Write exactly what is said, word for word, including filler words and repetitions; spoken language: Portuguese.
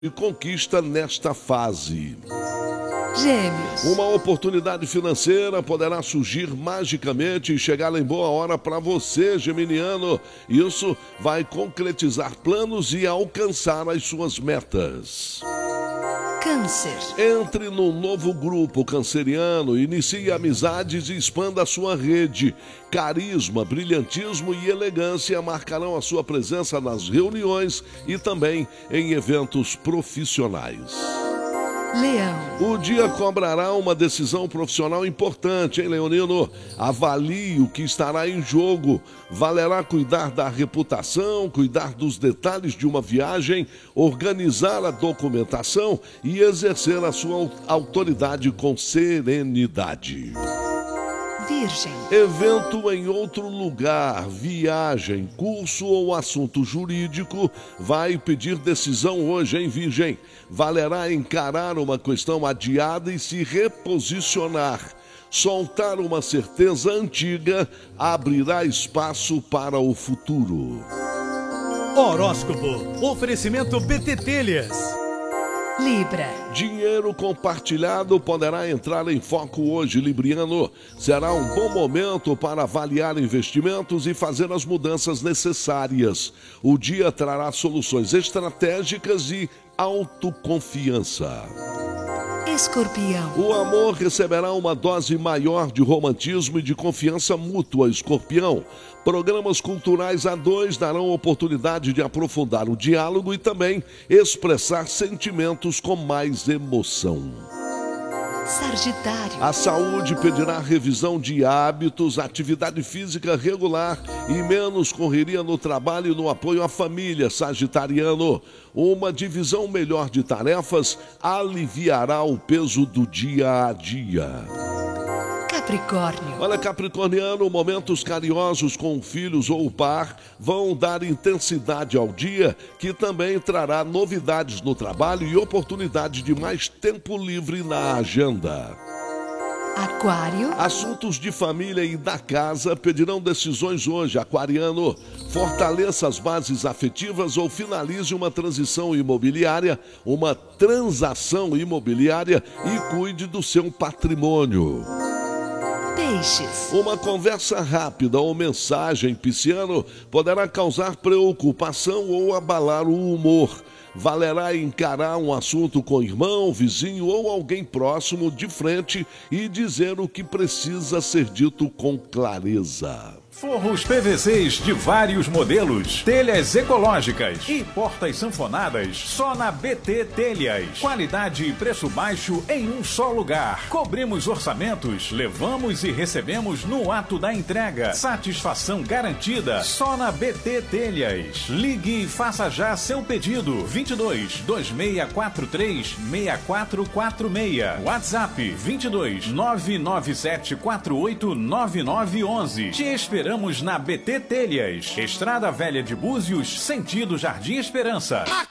e conquista nesta fase. Gêmeos. Uma oportunidade financeira poderá surgir magicamente e chegar em boa hora para você, geminiano. Isso vai concretizar planos e alcançar as suas metas. Câncer. Entre num novo grupo canceriano, inicie amizades e expanda a sua rede. Carisma, brilhantismo e elegância marcarão a sua presença nas reuniões e também em eventos profissionais. Leão. O dia cobrará uma decisão profissional importante, hein, leonino? Avalie o que estará em jogo. Valerá cuidar da reputação, cuidar dos detalhes de uma viagem, organizar a documentação e exercer a sua autoridade com serenidade. Virgem. Evento em outro lugar, viagem, curso ou assunto jurídico vai pedir decisão hoje, hein, Virgem? Valerá encarar uma questão adiada e se reposicionar. Soltar uma certeza antiga abrirá espaço para o futuro. Horóscopo. Oferecimento B T Telhas. Libra. Dinheiro compartilhado poderá entrar em foco hoje, Libriano. Será um bom momento para avaliar investimentos e fazer as mudanças necessárias. O dia trará soluções estratégicas e autoconfiança. Escorpião. O amor receberá uma dose maior de romantismo e de confiança mútua, Escorpião. Programas culturais a dois darão oportunidade de aprofundar o diálogo e também expressar sentimentos com mais emoção. Sagitário. A saúde pedirá revisão de hábitos, atividade física regular e menos correria no trabalho e no apoio à família, sagitariano. Uma divisão melhor de tarefas aliviará o peso do dia a dia. Capricórnio. Olha, capricorniano, momentos carinhosos com filhos ou par vão dar intensidade ao dia, que também trará novidades no trabalho e oportunidade de mais tempo livre na agenda. Aquário. Assuntos de família e da casa pedirão decisões hoje, aquariano. Fortaleça as bases afetivas ou finalize uma transição imobiliária, uma transação imobiliária e cuide do seu patrimônio. Peixes. Uma conversa rápida ou mensagem pisciano poderá causar preocupação ou abalar o humor. Valerá encarar um assunto com irmão, vizinho ou alguém próximo de frente e dizer o que precisa ser dito com clareza. Forros P V Cs de vários modelos, telhas ecológicas e portas sanfonadas só na B T Telhas. Qualidade e preço baixo em um só lugar. Cobrimos orçamentos, levamos e recebemos no ato da entrega. Satisfação garantida só na B T Telhas. Ligue e faça já seu pedido. vinte e dois, dois seis quatro três, seis quatro quatro seis. WhatsApp vinte e dois, nove nove sete quatro oito nove nove um um. Te esperamos na B T Telhas, Estrada Velha de Búzios, sentido Jardim Esperança.